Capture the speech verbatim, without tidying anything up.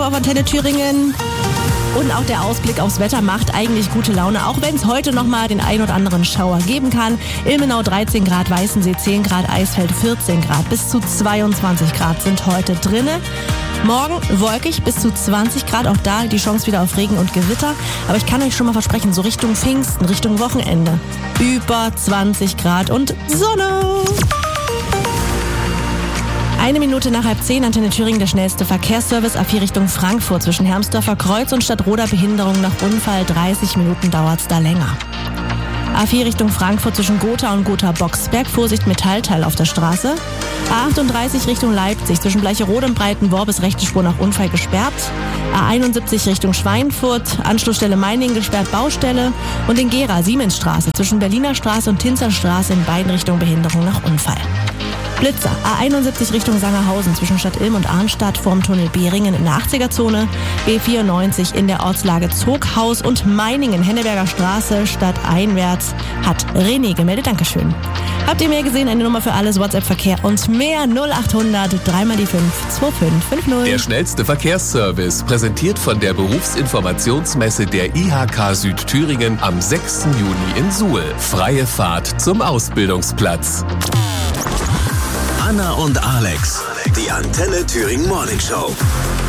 Info auf Antenne Thüringen. Und auch der Ausblick aufs Wetter macht eigentlich gute Laune, auch wenn es heute nochmal den ein oder anderen Schauer geben kann. Ilmenau dreizehn Grad, Weißensee zehn Grad, Eisfeld vierzehn Grad, bis zu zweiundzwanzig Grad sind heute drinne. Morgen wolkig bis zu zwanzig Grad, auch da die Chance wieder auf Regen und Gewitter. Aber ich kann euch schon mal versprechen, so Richtung Pfingsten, Richtung Wochenende, über zwanzig Grad und Sonne. Eine Minute nach halb zehn, Antenne Thüringen, der schnellste Verkehrsservice A vier Richtung Frankfurt zwischen Hermsdorfer Kreuz und Stadtroda Behinderung nach Unfall. dreißig Minuten dauert's da länger. A vier Richtung Frankfurt zwischen Gotha und Gotha-Boxberg. Vorsicht, Metallteil auf der Straße. A achtunddreißig Richtung Leipzig zwischen Bleicherode und Breitenborn bis rechte Spur nach Unfall gesperrt. A einundsiebzig Richtung Schweinfurt, Anschlussstelle Meiningen gesperrt, Baustelle. Und in Gera, Siemensstraße zwischen Berliner Straße und Tinzerstraße in beiden Richtungen Behinderung nach Unfall. Blitzer, A einundsiebzig Richtung Sangerhausen zwischen Stadt Ilm und Arnstadt vorm Tunnel Behringen in der achtziger-Zone, B vierundneunzig in der Ortslage Zoghaus und Meiningen, Henneberger Straße, stadteinwärts, hat René gemeldet. Dankeschön. Habt ihr mehr gesehen? Eine Nummer für alles, WhatsApp-Verkehr und mehr null achthundert drei mal die fünf zwei fünf fünf null. Der schnellste Verkehrsservice, präsentiert von der Berufsinformationsmesse der I H K Südthüringen am sechsten Juni in Suhl. Freie Fahrt zum Ausbildungsplatz. Anna und Alex, die Antenne Thüringen Morning Show.